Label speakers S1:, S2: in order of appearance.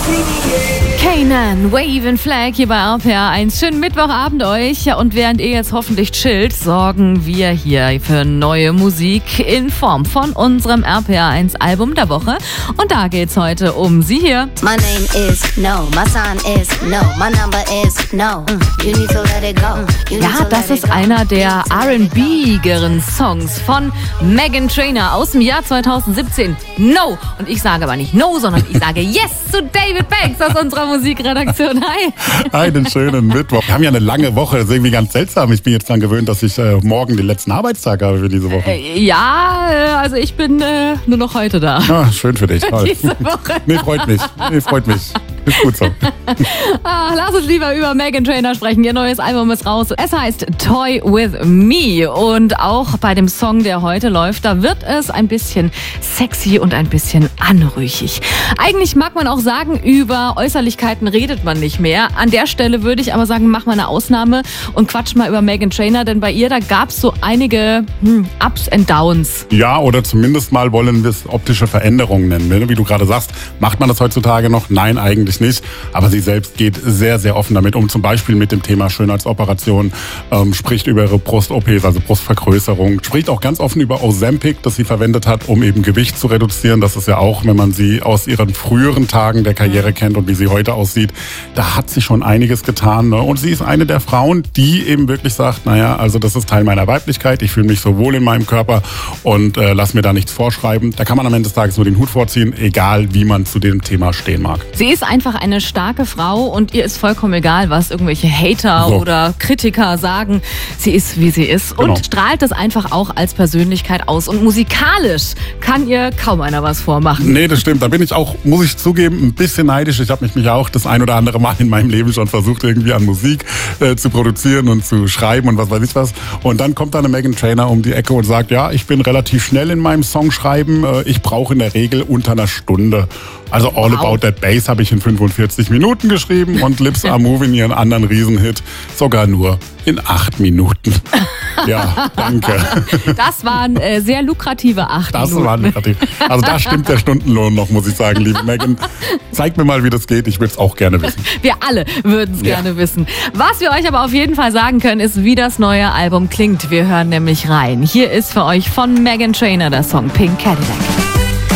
S1: Kanan, Wave and Flag hier bei RPR1. Schönen Mittwochabend euch. Ja, und während ihr jetzt hoffentlich chillt, sorgen wir hier für neue Musik in Form von unserem RPR1 Album der Woche. Und da geht's heute um sie hier.
S2: My name is no, my sign is no, my number is no. You need to let it go.
S1: Ja, das ist einer der R&B-geren Songs von Meghan Trainor aus dem Jahr 2017. No! Und ich sage aber nicht no, sondern ich sage yes zu David Banks aus unserer Musikredaktion. Hi!
S3: Einen schönen Mittwoch. Wir haben ja eine lange Woche, das ist irgendwie ganz seltsam. Ich bin jetzt dran gewöhnt, dass ich morgen den letzten Arbeitstag habe für diese Woche.
S1: Also ich bin nur noch heute da.
S3: Ja, schön für dich.
S1: Diese Woche.
S3: Nee, freut mich. Ist gut so.
S1: Lass uns lieber über Meghan Trainor sprechen. Ihr neues Album ist raus. Es heißt Toy With Me. Und auch bei dem Song, der heute läuft, da wird es ein bisschen sexy und ein bisschen anrüchig. Eigentlich mag man auch sagen, über Äußerlichkeiten redet man nicht mehr. An der Stelle würde ich aber sagen, mach mal eine Ausnahme und quatsch mal über Meghan Trainor, denn bei ihr, da gab es so einige Ups and Downs.
S3: Ja, oder zumindest mal wollen wir es optische Veränderungen nennen. Wie du gerade sagst, macht man das heutzutage noch? Nein, eigentlich nicht. Aber sie selbst geht sehr, sehr offen damit um. Zum Beispiel mit dem Thema Schönheitsoperation, spricht über ihre Brust-OPs, also Brustvergrößerung, spricht auch ganz offen über Ozempic, das sie verwendet hat, um eben Gewicht zu reduzieren. Das ist ja auch, wenn man sie aus ihren früheren Tagen der Karriere kennt und wie sie heute aussieht, da hat sie schon einiges getan. Ne? Und sie ist eine der Frauen, die eben wirklich sagt, naja, also das ist Teil meiner Weiblichkeit, ich fühle mich so wohl in meinem Körper und lass mir da nichts vorschreiben. Da kann man am Ende des Tages nur den Hut vorziehen, egal wie man zu dem Thema stehen mag.
S1: Sie ist einfach eine starke Frau und ihr ist vollkommen egal, was irgendwelche Hater oder Kritiker sagen. Sie ist, wie sie ist und strahlt das einfach auch als Persönlichkeit aus. Und musikalisch kann ihr kaum einer was vormachen.
S3: Nee, das stimmt. Da bin ich auch, muss ich zugeben, ein bisschen neidisch. Ich habe mich auch das ein oder andere Mal in meinem Leben schon versucht, irgendwie an Musik zu produzieren und zu schreiben und was weiß ich was. Und dann kommt da eine Meghan Trainor um die Ecke und sagt, ja, ich bin relativ schnell in meinem Songschreiben. Ich brauche in der Regel unter einer Stunde. Also All About That Bass habe ich in 45 Minuten geschrieben und Lips Are Moving, ihren anderen Riesenhit, sogar nur in 8 Minuten. Ja, danke.
S1: Das waren sehr lukrative 8 Minuten.
S3: Das war lukrativ. Also da stimmt der Stundenlohn noch, muss ich sagen, liebe Meghan. Zeig mir mal, wie das geht. Ich würde es auch gerne wissen.
S1: Wir alle würden es gerne wissen. Was wir euch aber auf jeden Fall sagen können, ist, wie das neue Album klingt. Wir hören nämlich rein. Hier ist für euch von Meghan Trainor der Song Pink Cadillac.